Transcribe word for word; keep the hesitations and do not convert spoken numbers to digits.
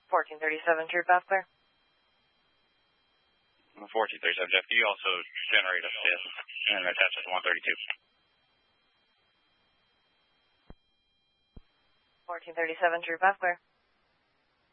fourteen thirty-seven, True Path Clear. fourteen thirty-seven, Jeff, can you also generate a fifth and attach it to one thirty-two? fourteen thirty-seven, True Path Clear.